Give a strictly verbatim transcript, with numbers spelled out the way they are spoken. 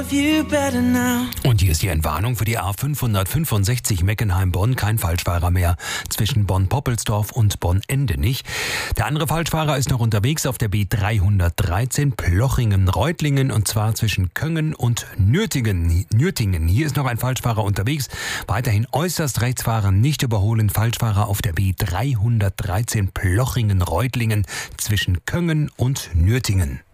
Und hier ist die Entwarnung für die A fünfhundertfünfundsechzig Meckenheim-Bonn. Kein Falschfahrer mehr zwischen Bonn-Poppelsdorf und Bonn-Endenich. Der andere Falschfahrer ist noch unterwegs auf der B dreihundertdreizehn Plochingen-Reutlingen, und zwar zwischen Köngen und Nürtingen. Nürtingen. Hier ist noch ein Falschfahrer unterwegs. Weiterhin äußerst rechts fahren, nicht überholen. Falschfahrer auf der B dreihundertdreizehn Plochingen-Reutlingen zwischen Köngen und Nürtingen.